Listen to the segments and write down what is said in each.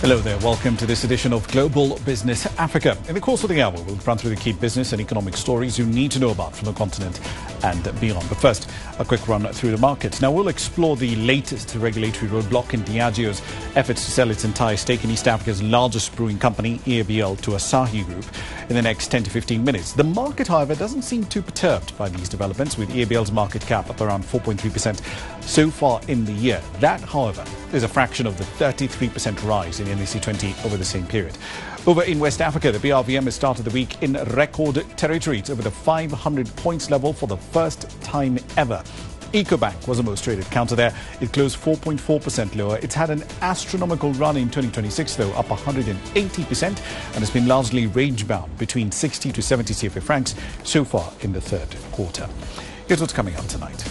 Hello there, welcome to this edition of Global Business Africa. In the course of the hour, we'll run through the key business and economic stories you need to know about from the continent and beyond. But first, a quick run through the markets. Now, we'll explore the latest regulatory roadblock in Diageo's efforts to sell its entire stake in East Africa's largest brewing company, EABL, to Asahi Group in the next 10 to 15 minutes. The market, however, doesn't seem too perturbed by these developments, with EABL's market cap up around 4.3% so far in the year. That, however, is a fraction of the 33% rise in NSE 20 over the same period. Over in West Africa, the BRVM has started the week in record territory. It's over the 500 points level for the first time ever. Ecobank was the most traded counter there. It closed 4.4% lower. It's had an astronomical run in 2026, though, up 180%, and has been largely range-bound between 60 to 70 CFA francs so far in the third quarter. Here's what's coming up tonight.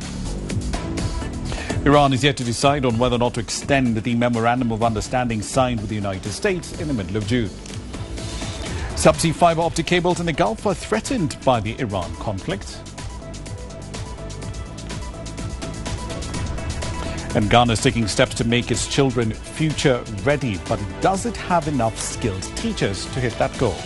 Iran is yet to decide on whether or not to extend the Memorandum of Understanding signed with the United States in the middle of June. Subsea fiber optic cables in the Gulf are threatened by the Iran conflict. And Ghana is taking steps to make its children future ready, but does it have enough skilled teachers to hit that goal?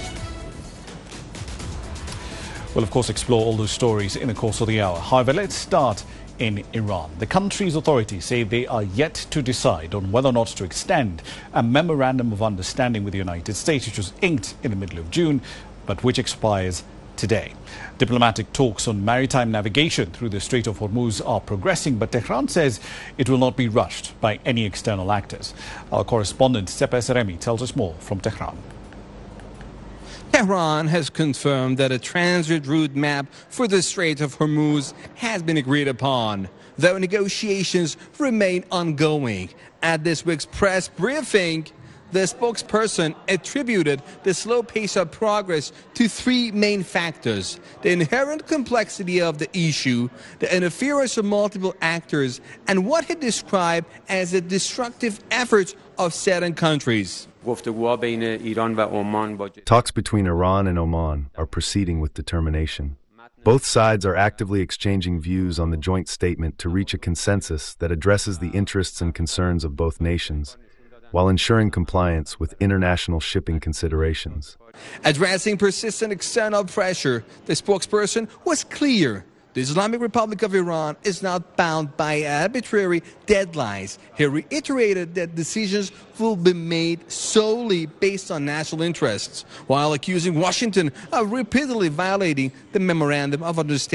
We'll, of course, explore all those stories in the course of the hour. However, let's start in Iran. The country's authorities say they are yet to decide on whether or not to extend a memorandum of understanding with the United States, which was inked in the middle of June, but which expires today. Diplomatic talks on maritime navigation through the Strait of Hormuz are progressing, but Tehran says it will not be rushed by any external actors. Our correspondent Sepa Seremi tells us more from Tehran. Tehran has confirmed that a transit route map for the Strait of Hormuz has been agreed upon, though negotiations remain ongoing. At this week's press briefing, the spokesperson attributed the slow pace of progress to three main factors: the inherent complexity of the issue, the interference of multiple actors, and what he described as the destructive efforts of certain countries. Talks between Iran and Oman are proceeding with determination. Both sides are actively exchanging views on the joint statement to reach a consensus that addresses the interests and concerns of both nations, while ensuring compliance with international shipping considerations. Addressing persistent external pressure, the spokesperson was clear: the Islamic Republic of Iran is not bound by arbitrary deadlines. He reiterated that decisions will be made solely based on national interests, while accusing Washington of repeatedly violating the Memorandum of Understanding.